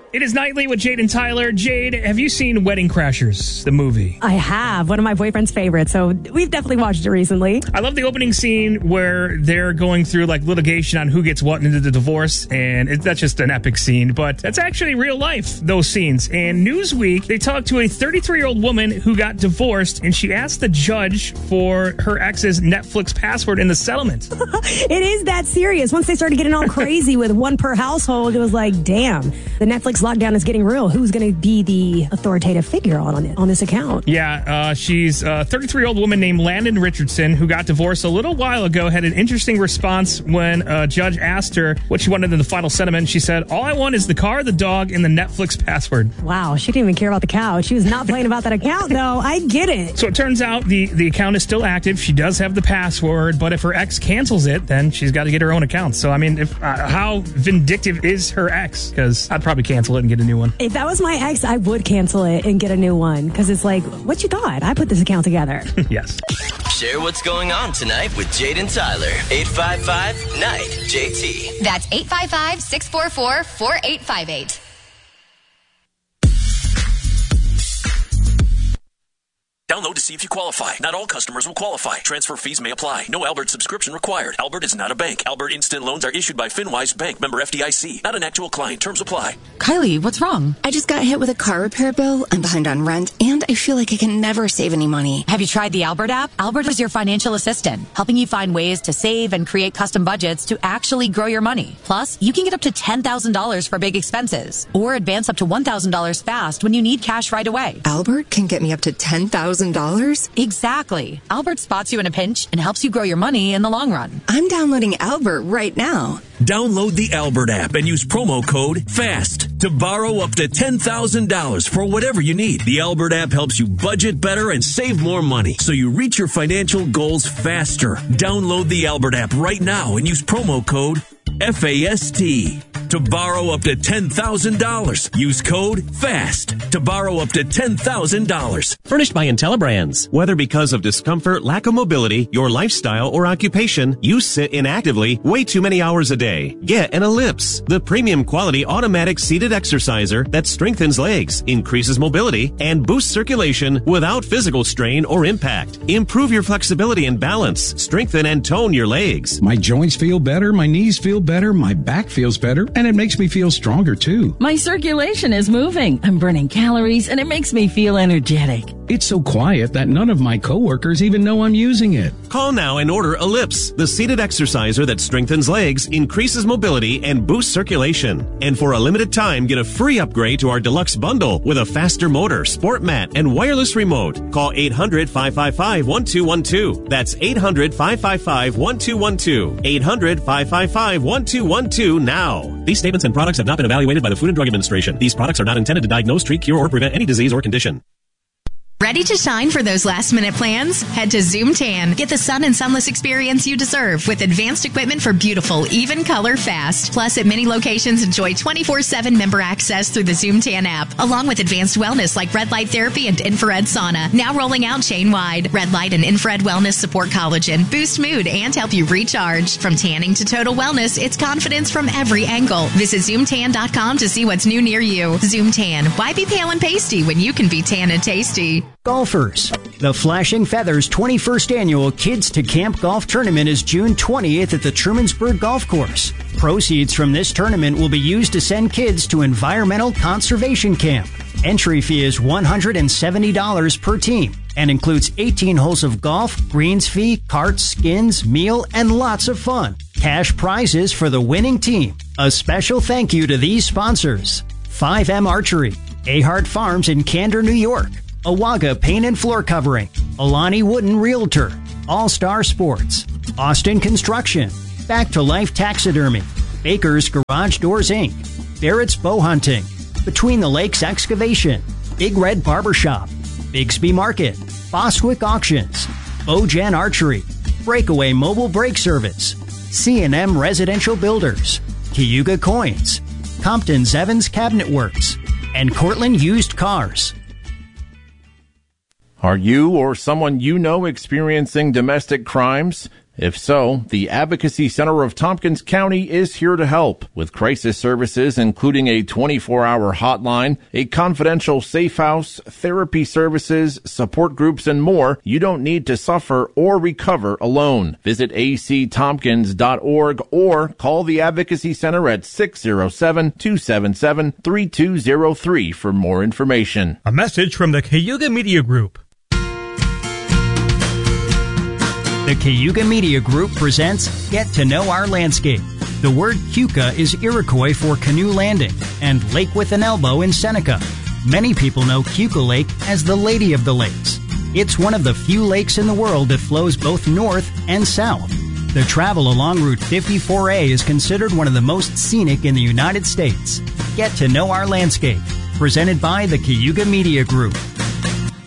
It is Nightly with Jade and Tyler. Jade, have you seen Wedding Crashers, the movie? I have. One of my boyfriend's favorites, so we've definitely watched it recently. I love the opening scene where they're going through like litigation on who gets what into the divorce, and that's just an epic scene, but that's actually real life, those scenes. And Newsweek, they talked to a 33-year-old woman who got divorced, and she asked the judge for her ex's Netflix password in the settlement. It is that serious. Once they started getting all crazy with one per household, it was like, damn, the Netflix lockdown is getting real. Who's going to be the authoritative figure on this account? Yeah, she's a 33-year-old woman named Landon Richardson who got divorced a little while ago, had an interesting response when a judge asked her what she wanted in the final settlement. She said, all I want is the car, the dog, and the Netflix password. Wow, she didn't even care about the couch. She was not playing about that account, though. I get it. So it turns out the account is still active. She does have the password, but if her ex cancels it, then she's got to get her own account. So, I mean, how vindictive is her ex? Because I'd probably cancel it and get a new one. If that was my ex, I would cancel it and get a new one. Because it's like, what you thought? I put this account together. Yes. Share what's going on tonight with Jade and Tyler. 855-NIGHT-JT. That's 855-644-4858. Download to see if you qualify. Not all customers will qualify. Transfer fees may apply. No Albert subscription required. Albert is not a bank. Albert Instant Loans are issued by FinWise Bank, member FDIC. Not an actual client. Terms apply. Kylie, what's wrong? I just got hit with a car repair bill. I'm behind on rent, and I feel like I can never save any money. Have you tried the Albert app? Albert is your financial assistant, helping you find ways to save and create custom budgets to actually grow your money. Plus, you can get up to $10,000 for big expenses, or advance up to $1,000 fast when you need cash right away. Albert can get me up to $10,000? Exactly. Albert spots you in a pinch and helps you grow your money in the long run. I'm downloading Albert right now. Download the Albert app and use promo code FAST to borrow up to $10,000 for whatever you need. The Albert app helps you budget better and save more money so you reach your financial goals faster. Download the Albert app right now and use promo code FAST to borrow up to $10,000. Use code FAST to borrow up to $10,000. Furnished by IntelliBrands. Whether because of discomfort, lack of mobility, your lifestyle, or occupation, you sit inactively way too many hours a day. Get an Ellipse, the premium quality automatic seated exerciser that strengthens legs, increases mobility, and boosts circulation without physical strain or impact. Improve your flexibility and balance. Strengthen and tone your legs. My joints feel better, my knees feel better, my back feels better, and it makes me feel stronger too. My circulation is moving. I'm burning calories, and it makes me feel energetic. It's so quiet that none of my coworkers even know I'm using it. Call now and order Ellipse, the seated exerciser that strengthens legs, increases mobility, and boosts circulation. And for a limited time, get a free upgrade to our deluxe bundle with a faster motor, sport mat, and wireless remote. Call 800-555-1212. That's 800-555-1212. 800-555-1212 now. These statements and products have not been evaluated by the Food and Drug Administration. These products are not intended to diagnose, treat, cure, or prevent any disease or condition. Ready to shine for those last-minute plans? Head to Zoom Tan. Get the sun and sunless experience you deserve with advanced equipment for beautiful, even color fast. Plus, at many locations, enjoy 24/7 member access through the Zoom Tan app, along with advanced wellness like red light therapy and infrared sauna. Now rolling out chain-wide. Red light and infrared wellness support collagen, boost mood, and help you recharge. From tanning to total wellness, it's confidence from every angle. Visit ZoomTan.com to see what's new near you. Zoom Tan. Why be pale and pasty when you can be tan and tasty? Golfers. The Flashing Feathers 21st Annual Kids to Camp Golf Tournament is June 20th at the Trumansburg Golf Course. Proceeds from this tournament will be used to send kids to Environmental Conservation Camp. Entry fee is $170 per team and includes 18 holes of golf, greens fee, carts, skins, meal, and lots of fun. Cash prizes for the winning team. A special thank you to these sponsors: 5M Archery, Ahart Farms in Candor, New York, Awaga Paint and Floor Covering, Alani Wooden Realtor, All-Star Sports, Austin Construction, Back to Life Taxidermy, Baker's Garage Doors Inc., Barrett's Bow Hunting, Between the Lakes Excavation, Big Red Barbershop, Bigsby Market, Boswick Auctions, Bojan Archery, Breakaway Mobile Brake Service, C&M Residential Builders, Cayuga Coins, Compton's Evans Cabinet Works, and Cortland Used Cars. Are you or someone you know experiencing domestic crimes? If so, the Advocacy Center of Tompkins County is here to help with crisis services, including a 24-hour hotline, a confidential safe house, therapy services, support groups, and more. You don't need to suffer or recover alone. Visit actompkins.org or call the Advocacy Center at 607-277-3203 for more information. A message from the Cayuga Media Group. The Cayuga Media Group presents Get to Know Our Landscape. The word Keuka is Iroquois for canoe landing and lake with an elbow in Seneca. Many people know Keuka Lake as the Lady of the Lakes. It's one of the few lakes in the world that flows both north and south. The travel along Route 54A is considered one of the most scenic in the United States. Get to Know Our Landscape. Presented by the Cayuga Media Group.